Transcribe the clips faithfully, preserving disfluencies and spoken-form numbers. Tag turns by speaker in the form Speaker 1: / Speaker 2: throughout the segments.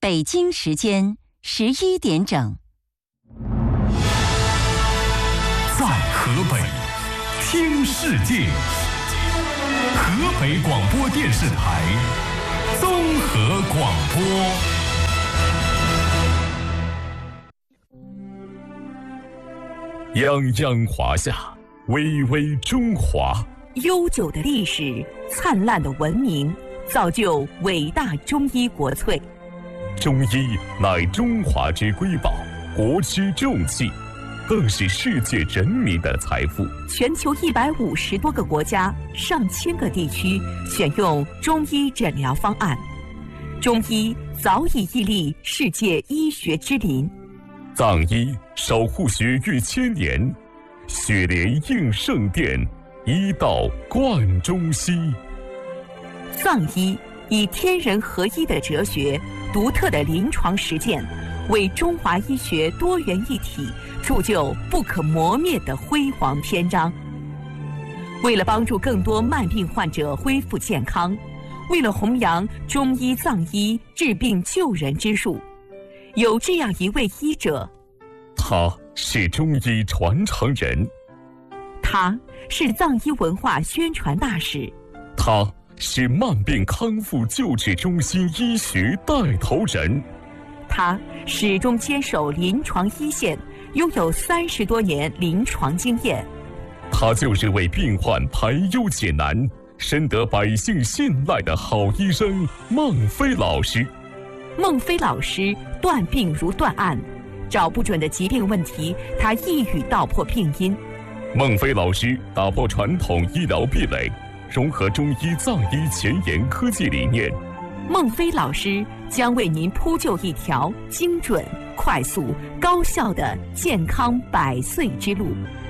Speaker 1: 北京时间十一点整。
Speaker 2: 在河北听世界，河北广播电视台综合广播。泱泱华夏，巍巍中华。
Speaker 3: 悠久的历史，灿烂的文明，造就伟大中医国粹。
Speaker 2: 中医乃中华之瑰宝，国之重器，更是世界人民的财富。
Speaker 3: 全球一百五十多个国家、上千个地区选用中医诊疗方案，中医早已屹立世界医学之林。
Speaker 2: 藏医守护血域千年，血莲应圣殿，医道贯中西。
Speaker 3: 藏医以天人合一的哲学、独特的临床实践，为中华医学多元一体铸就不可磨灭的辉煌篇章。为了帮助更多慢病患者恢复健康，为了弘扬中医藏医治病救人之术，有这样一位医者，
Speaker 2: 他是中医传承人，
Speaker 3: 他是藏医文化宣传大使，
Speaker 2: 他是慢病康复救治中心医学带头人，
Speaker 3: 他始终坚守临床一线，拥有三十多年临床经验。
Speaker 2: 他就是为病患排忧解难、深得百姓信赖的好医生孟非老师。
Speaker 3: 孟非老师断病如断案，找不准的疾病问题，他一语道破病因。
Speaker 2: 孟非老师打破传统医疗壁垒，融合中医藏医前沿科技理念。
Speaker 3: 孟非老师将为您铺就一条精准、快速、高效的健康百岁之路。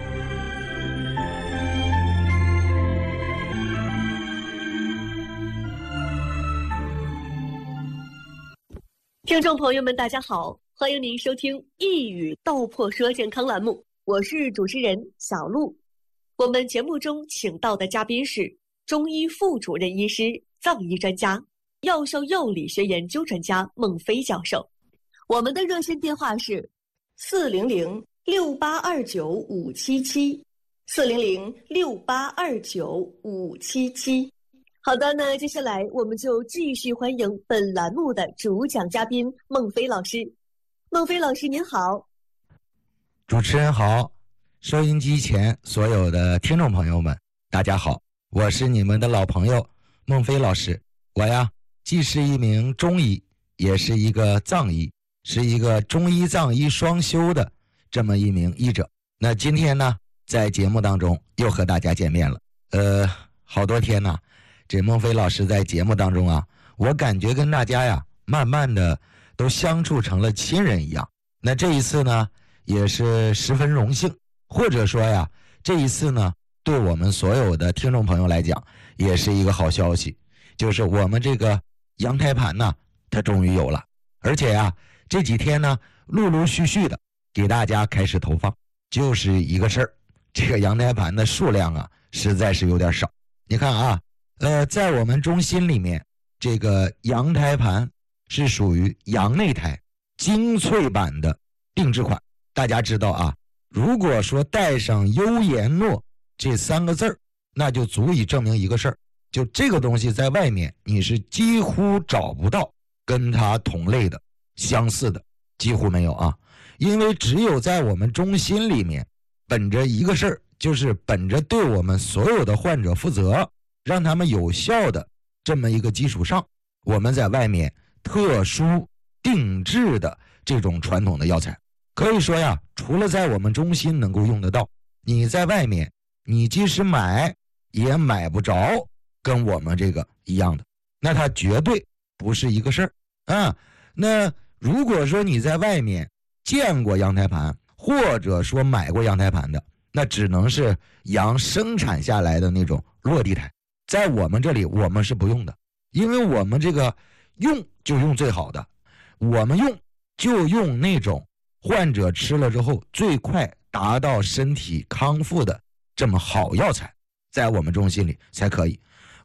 Speaker 4: 听众朋友们，大家好，欢迎您收听一语道破说健康栏目，我是主持人小璐。我们节目中请到的嘉宾是中医副主任医师、藏医专家、药效药理学研究专家孟非教授。我们的热线电话是四零零六八二九五七七，四零零六八二九五七七。好的，那接下来我们就继续欢迎本栏目的主讲嘉宾孟非老师。孟非老师您好。
Speaker 5: 主持人好，收音机前所有的听众朋友们大家好，我是你们的老朋友孟非老师。我呀既是一名中医，也是一个藏医，是一个中医藏医双修的这么一名医者。那今天呢在节目当中又和大家见面了，呃好多天呢，这孟非老师在节目当中啊，我感觉跟大家呀慢慢的都相处成了亲人一样。那这一次呢也是十分荣幸，或者说呀这一次呢对我们所有的听众朋友来讲也是一个好消息，就是我们这个羊胎盘呢它终于有了，而且呀这几天呢陆陆续续的给大家开始投放。就是一个事儿，这个羊胎盘的数量啊实在是有点少。你看啊呃，在我们中心里面，这个羊胎盘是属于羊内胎精粹版的定制款。大家知道啊，如果说带上优颜诺这三个字儿，那就足以证明一个事儿，就这个东西在外面你是几乎找不到跟它同类的、相似的，几乎没有啊。因为只有在我们中心里面，本着一个事儿，就是本着对我们所有的患者负责，让他们有效的这么一个基础上，我们在外面特殊定制的这种传统的药材，可以说呀，除了在我们中心能够用得到，你在外面你即使买也买不着跟我们这个一样的，那它绝对不是一个事儿啊。那如果说你在外面见过羊胎盘，或者说买过羊胎盘的，那只能是羊生产下来的那种落地胎，在我们这里我们是不用的，因为我们这个用就用最好的，我们用就用那种患者吃了之后最快达到身体康复的这么好药材，在我们中心里才可以。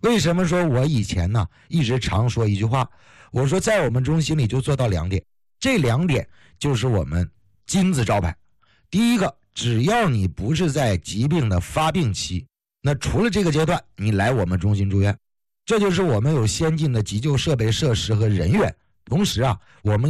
Speaker 5: 为什么说我以前呢一直常说一句话，我说在我们中心里就做到两点，这两点就是我们金字招牌。第一个，只要你不是在疾病的发病期，那除了这个阶段你来我们中心住院，这就是我们有先进的急救设备设施和人员，同时啊我们